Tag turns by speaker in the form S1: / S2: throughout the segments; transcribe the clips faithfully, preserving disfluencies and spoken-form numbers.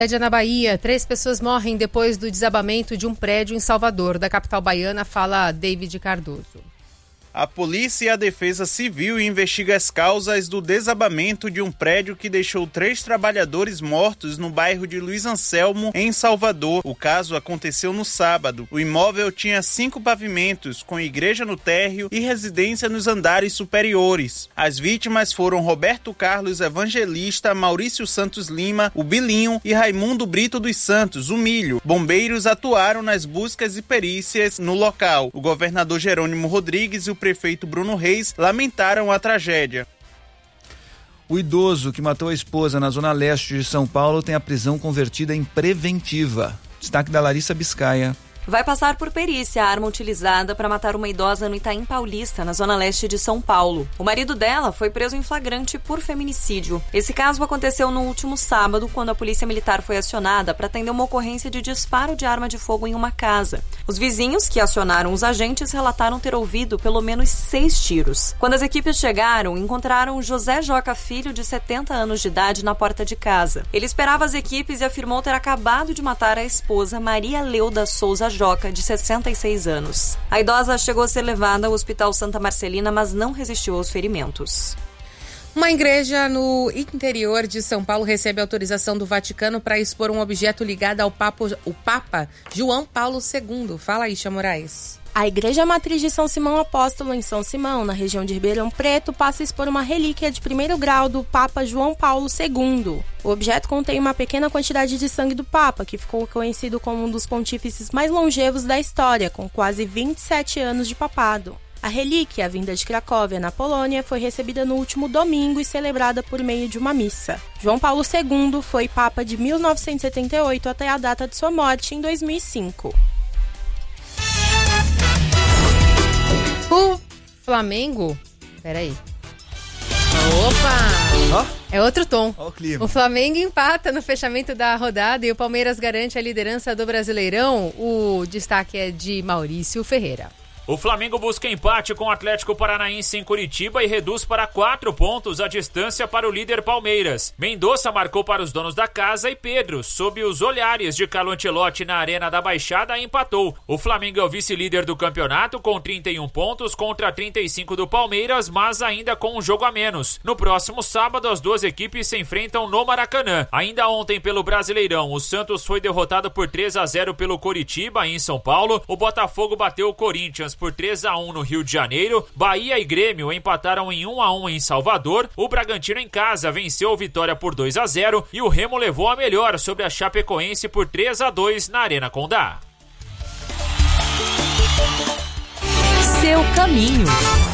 S1: Na Bahia, três pessoas morrem depois do desabamento de um prédio em Salvador. Da capital baiana, fala David Cardoso.
S2: A polícia e a defesa civil investigam as causas do desabamento de um prédio que deixou três trabalhadores mortos no bairro de Luiz Anselmo, em Salvador. O caso aconteceu no sábado. O imóvel tinha cinco pavimentos, com igreja no térreo e residência nos andares superiores. As vítimas foram Roberto Carlos Evangelista, Maurício Santos Lima, o Bilinho, e Raimundo Brito dos Santos, o Milho. Bombeiros atuaram nas buscas e perícias no local. O governador Jerônimo Rodrigues e o prefeito Bruno Reis lamentaram a tragédia.
S3: O idoso que matou a esposa na zona leste de São Paulo tem a prisão convertida em preventiva. Destaque da Larissa Biscaia.
S4: Vai passar por perícia a arma utilizada para matar uma idosa no Itaim Paulista, na zona leste de São Paulo. O marido dela foi preso em flagrante por feminicídio. Esse caso aconteceu no último sábado, quando a polícia militar foi acionada para atender uma ocorrência de disparo de arma de fogo em uma casa. Os vizinhos que acionaram os agentes relataram ter ouvido pelo menos seis tiros. Quando as equipes chegaram, encontraram José Joca Filho, de setenta anos de idade, na porta de casa. Ele esperava as equipes e afirmou ter acabado de matar a esposa, Maria Leuda Souza Joca, de sessenta e seis anos. A idosa chegou a ser levada ao Hospital Santa Marcelina, mas não resistiu aos ferimentos.
S1: Uma igreja no interior de São Paulo recebe autorização do Vaticano para expor um objeto ligado ao Papa, o Papa João Paulo segundo. Fala aí, Tia Moraes.
S5: A Igreja Matriz de São Simão Apóstolo, em São Simão, na região de Ribeirão Preto, passa a expor uma relíquia de primeiro grau do Papa João Paulo segundo. O objeto contém uma pequena quantidade de sangue do Papa, que ficou conhecido como um dos pontífices mais longevos da história, com quase vinte e sete anos de papado. A relíquia, vinda de Cracóvia, na Polônia, foi recebida no último domingo e celebrada por meio de uma missa. João Paulo segundo foi Papa de mil novecentos e setenta e oito até a data de sua morte, em dois mil e cinco.
S1: O Flamengo... Peraí. Opa!
S3: Oh.
S1: É outro tom.
S3: Oh, o clima.
S1: O Flamengo empata no fechamento da rodada e o Palmeiras garante a liderança do Brasileirão. O destaque é de Maurício Ferreira.
S6: O Flamengo busca empate com o Atlético Paranaense em Curitiba e reduz para quatro pontos a distância para o líder Palmeiras. Mendonça marcou para os donos da casa e Pedro, sob os olhares de Carlo Ancelotti na Arena da Baixada, empatou. O Flamengo é o vice-líder do campeonato com trinta e um pontos contra trinta e cinco do Palmeiras, mas ainda com um jogo a menos. No próximo sábado, as duas equipes se enfrentam no Maracanã. Ainda ontem, pelo Brasileirão, o Santos foi derrotado por três a zero pelo Coritiba, em São Paulo. O Botafogo bateu o Corinthians por três a um no Rio de Janeiro. Bahia e Grêmio empataram em um a um em Salvador. O Bragantino em casa venceu o Vitória por dois a zero e o Remo levou a melhor sobre a Chapecoense por três a dois na Arena Condá.
S4: Seu caminho.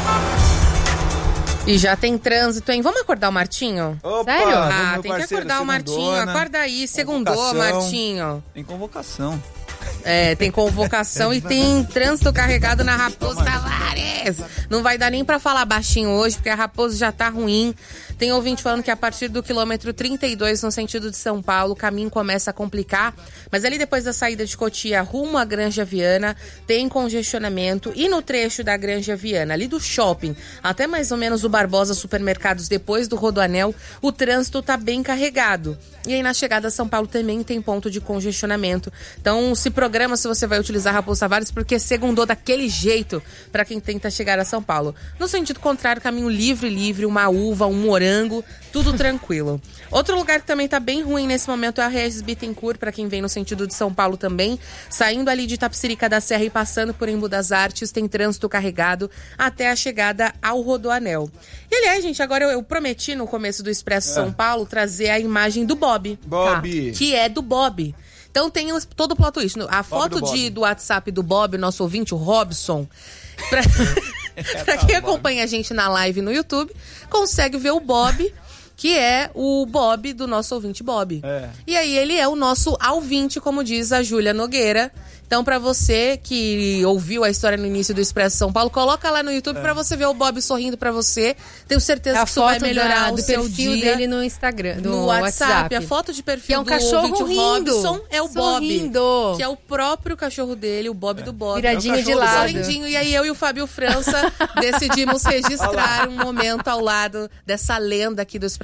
S1: E já tem trânsito, hein? Vamos acordar o Martinho?
S3: Opa,
S1: sério? Ah, tem que
S3: parceiro,
S1: acordar o Martinho.
S3: segundona.
S1: Acorda aí, segundou, Martinho.
S3: Tem convocação.
S1: É, tem convocação e tem trânsito carregado na Raposo Tavares. Não vai dar nem pra falar baixinho hoje, porque a Raposo já tá ruim. Tem ouvinte falando que a partir do quilômetro trinta e dois, no sentido de São Paulo, o caminho começa a complicar. Mas ali depois da saída de Cotia, rumo à Granja Viana, tem congestionamento. E no trecho da Granja Viana, ali do shopping, até mais ou menos o Barbosa Supermercados, depois do Rodoanel, o trânsito tá bem carregado. E aí na chegada a São Paulo também tem ponto de congestionamento. Então se programa se você vai utilizar Raposo Tavares, porque segundou daquele jeito para quem tenta chegar a São Paulo. No sentido contrário, caminho livre, livre, uma uva, um morango, tudo tranquilo. Outro lugar que também tá bem ruim nesse momento é a Regis Bittencourt, para quem vem no sentido de São Paulo também. Saindo ali de Tapsirica da Serra e passando por Embu das Artes, tem trânsito carregado até a chegada ao Rodoanel. E aliás, gente, agora eu, eu prometi no começo do Expresso é. São Paulo trazer a imagem do Bob.
S3: Bob.
S1: Tá? Que é do Bob. Então tem todo o plot twist. A foto do, de, do WhatsApp do Bob, nosso ouvinte, o Robson, pra, pra quem acompanha a gente na live no YouTube, consegue ver o Bob, que é o Bob do nosso ouvinte Bob. É. E aí ele é o nosso ouvinte, como diz a Júlia Nogueira. Então, pra você que ouviu a história no início do Expresso São Paulo, coloca lá no YouTube é. pra você ver o Bob sorrindo pra você. Tenho certeza
S5: a
S1: que isso vai melhorar
S5: da,
S1: o
S5: do
S1: seu
S5: perfil
S1: dia.
S5: dele no Instagram, no,
S1: no WhatsApp.
S5: WhatsApp.
S1: A foto de perfil
S5: que é um
S1: do
S5: cachorro rindo.
S1: Robson é o
S5: sorrindo.
S1: Bob. Que é o próprio cachorro dele, o Bob é. do Bob.
S5: Viradinho
S1: é
S5: de lado.
S1: Sorrindinho. E aí eu e o Fábio França decidimos registrar um momento ao lado dessa lenda aqui do Expresso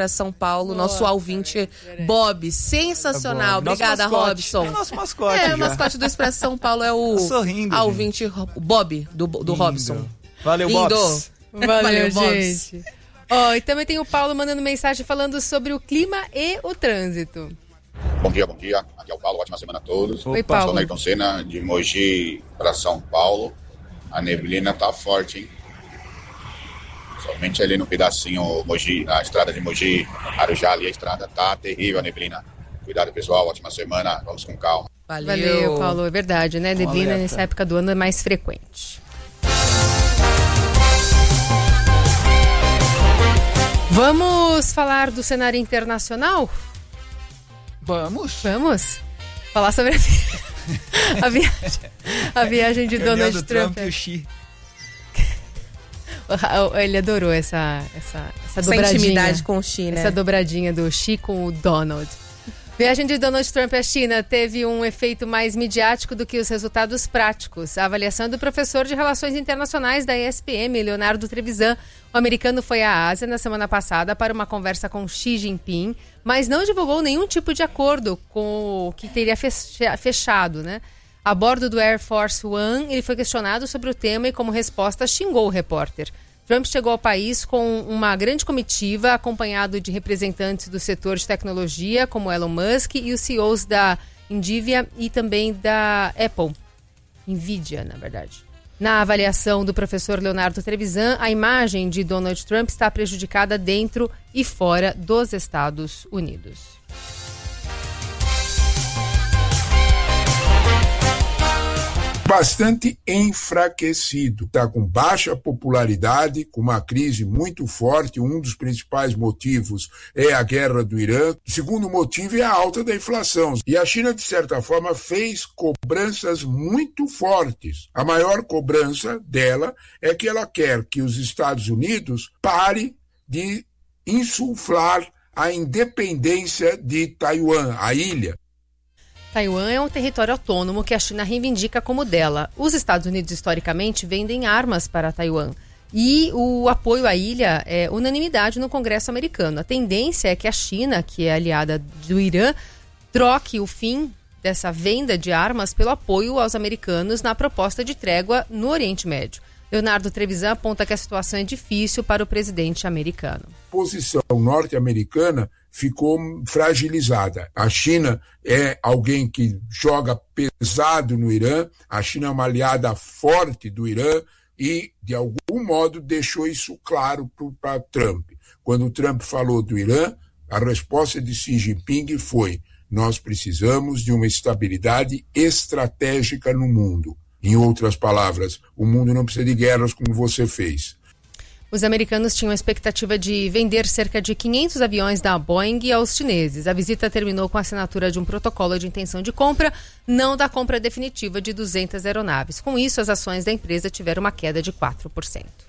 S1: Expresso São Paulo, nosso Nossa, ouvinte é Bob. Sensacional. Bob. Obrigada, Robson.
S3: É nosso mascote.
S1: É,
S3: já.
S1: o mascote do Expresso São Paulo é o
S3: sorrindo,
S1: a ouvinte o Bob, do, do Robson.
S3: Valeu, Bob.
S5: Valeu, Valeu
S1: gente.
S5: Ó, oh, e também tem o Paulo mandando mensagem falando sobre o clima e o trânsito.
S7: Bom dia, bom dia. Aqui é o Paulo, ótima semana a todos.
S5: Oi, Paulo.
S7: Sou Neilton Senna, de Mogi para São Paulo. A neblina tá forte, hein? Somente ali no pedacinho Mogi, na estrada de Mogi, Arujá, ali a estrada tá terrível, a neblina. Cuidado, pessoal, ótima semana, vamos com calma.
S5: Valeu, Valeu Paulo, é verdade, né? Neblina nessa época do ano é mais frequente. Vamos falar do cenário internacional?
S3: Vamos.
S5: Vamos? Falar sobre a, vi... a viagem, a viagem de Donald
S3: do
S5: Trump.
S3: Trump e o Xi.
S5: Ele adorou essa, essa, essa,
S1: essa
S5: dobradinha.
S1: intimidade com o Xi, né?
S5: Essa dobradinha do Xi com o Donald. Viagem de Donald Trump à China teve um efeito mais midiático do que os resultados práticos. A avaliação do professor de Relações Internacionais da E S P M, Leonardo Trevisan, o americano foi à Ásia na semana passada para uma conversa com Xi Jinping, mas não divulgou nenhum tipo de acordo com o que teria fechado, né? A bordo do Air Force One, ele foi questionado sobre o tema e, como resposta, xingou o repórter. Trump chegou ao país com uma grande comitiva, acompanhado de representantes do setor de tecnologia, como Elon Musk, e os C E Os da Nvidia e também da Apple. Nvidia, na verdade. Na avaliação do professor Leonardo Trevisan, a imagem de Donald Trump está prejudicada dentro e fora dos Estados Unidos.
S8: Bastante enfraquecido. Está com baixa popularidade, com uma crise muito forte. Um dos principais motivos é a guerra do Irã. O segundo motivo é a alta da inflação. E a China, de certa forma, fez cobranças muito fortes. A maior cobrança dela é que ela quer que os Estados Unidos pare de insuflar a independência de Taiwan, a ilha.
S5: Taiwan é um território autônomo que a China reivindica como dela. Os Estados Unidos, historicamente, vendem armas para Taiwan. E o apoio à ilha é unanimidade no Congresso americano. A tendência é que a China, que é aliada do Irã, troque o fim dessa venda de armas pelo apoio aos americanos na proposta de trégua no Oriente Médio. Leonardo Trevisan aponta que a situação é difícil para o presidente americano.
S8: A posição norte-americana ficou fragilizada. A China é alguém que joga pesado no Irã, a China é uma aliada forte do Irã e, de algum modo, deixou isso claro para Trump. Quando o Trump falou do Irã, a resposta de Xi Jinping foi: nós precisamos de uma estabilidade estratégica no mundo. Em outras palavras, o mundo não precisa de guerras como você fez.
S5: Os americanos tinham a expectativa de vender cerca de quinhentos aviões da Boeing aos chineses. A visita terminou com a assinatura de um protocolo de intenção de compra, não da compra definitiva de duzentas aeronaves. Com isso, as ações da empresa tiveram uma queda de quatro por cento.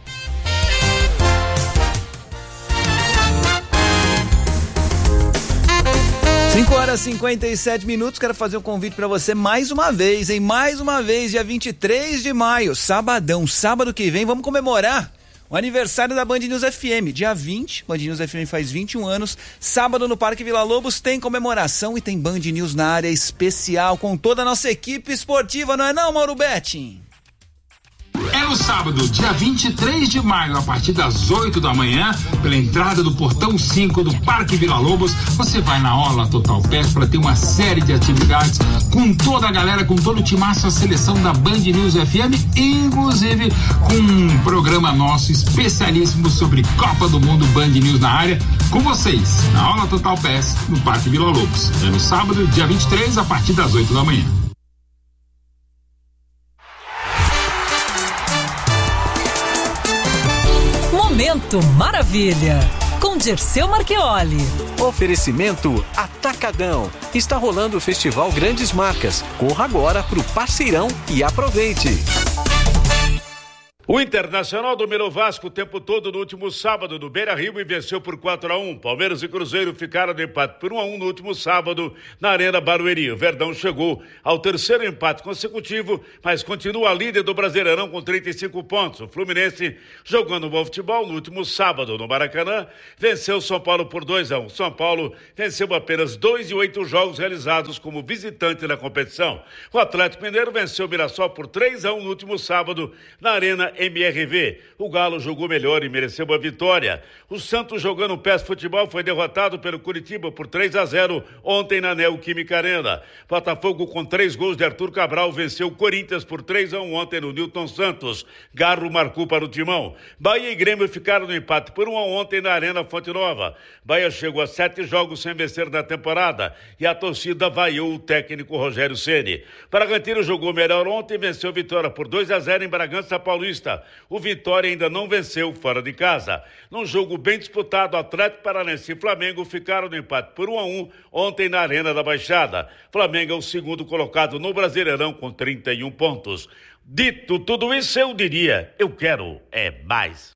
S3: cinco horas e cinquenta e sete minutos, quero fazer um convite para você mais uma vez, hein? Mais uma vez, dia vinte e três de maio, sabadão, sábado que vem, vamos comemorar o aniversário da Band News F M, dia vinte, Band News F M faz vinte e um anos, sábado no Parque Vila Lobos tem comemoração e tem Band News na área especial com toda a nossa equipe esportiva, não é não, Mauro Betting?
S9: É no sábado, dia vinte e três de maio, a partir das oito da manhã, pela entrada do portão cinco do Parque Vila Lobos, você vai na Orla Total Pass para ter uma série de atividades com toda a galera, com todo o timaço, a seleção da Band News F M, inclusive com um programa nosso especialíssimo sobre Copa do Mundo, Band News na área, com vocês, na Orla Total Pass, no Parque Vila Lobos. É no sábado, dia vinte e três, a partir das oito da manhã.
S10: Momento Maravilha, com Dirceu Marchioli.
S11: Oferecimento Atacadão. Está rolando o Festival Grandes Marcas. Corra agora pro Parceirão e aproveite.
S12: O Internacional dominou o Vasco o tempo todo no último sábado no Beira-Rio e venceu por quatro a um. Palmeiras e Cruzeiro ficaram de empate por um a um no último sábado na Arena Barueri. O Verdão chegou ao terceiro empate consecutivo, mas continua líder do Brasileirão com trinta e cinco pontos. O Fluminense, jogando bom futebol no último sábado no Maracanã, venceu o São Paulo por dois a um. São Paulo venceu apenas dois de oito jogos realizados como visitante na competição. O Atlético Mineiro venceu o Mirassol por três a um no último sábado na Arena M R V. O Galo jogou melhor e mereceu a vitória. O Santos, jogando P E S Futebol, foi derrotado pelo Curitiba por três a zero ontem na Neoquímica Arena. Botafogo, com três gols de Arthur Cabral, venceu o Corinthians por três a um ontem no Newton Santos. Garro marcou para o Timão. Bahia e Grêmio ficaram no empate por um a um ontem na Arena Fonte Nova. Bahia chegou a sete jogos sem vencer na temporada e a torcida vaiou o técnico Rogério Ceni. Bragantino jogou melhor ontem e venceu Vitória por dois a zero em Bragança Paulista. O Vitória ainda não venceu fora de casa. Num jogo bem disputado, Atlético Paranaense e Flamengo ficaram no empate por um a um ontem na Arena da Baixada. Flamengo é o segundo colocado no Brasileirão com trinta e um pontos. Dito tudo isso, eu diria, eu quero é mais.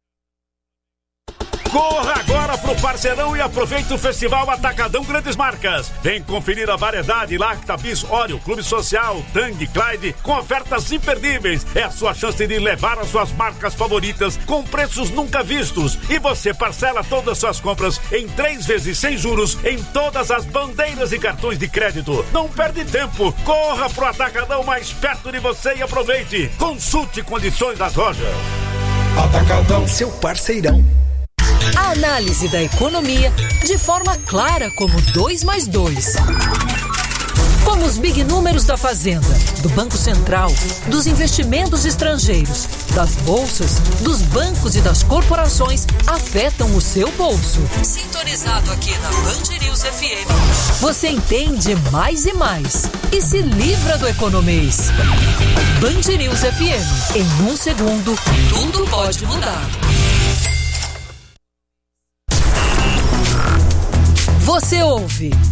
S13: Corra agora pro Parceirão e aproveite o Festival Atacadão Grandes Marcas. Vem conferir a variedade Lacta, Bis, Oreo, Clube Social, Tang, Clyde, com ofertas imperdíveis. É a sua chance de levar as suas marcas favoritas com preços nunca vistos. E você parcela todas as suas compras em três vezes sem juros em todas as bandeiras e cartões de crédito. Não perde tempo. Corra pro Atacadão mais perto de você e aproveite. Consulte condições das lojas.
S14: Atacadão, seu parceirão.
S10: A análise da economia de forma clara como dois mais dois. Como os big números da Fazenda, do Banco Central, dos investimentos estrangeiros, das bolsas, dos bancos e das corporações afetam o seu bolso. Sintonizado aqui na Band News F M, você entende mais e mais e se livra do economês. Band News F M, em um segundo, tudo pode mudar. Você ouve